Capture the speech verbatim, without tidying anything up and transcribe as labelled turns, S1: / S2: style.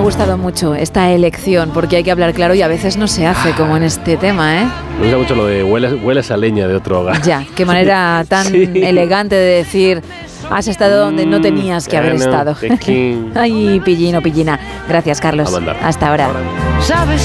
S1: gustado mucho esta elección, porque hay que hablar claro y a veces no se hace, como en este tema, ¿eh?
S2: Me gusta mucho lo de hueles, hueles a leña de otro hogar.
S1: Ya, qué manera tan sí. elegante de decir, has estado donde no tenías que haber estado. Ay, pillín o pillina. Gracias, Carlos. Hasta ahora.
S3: ¿Sabes?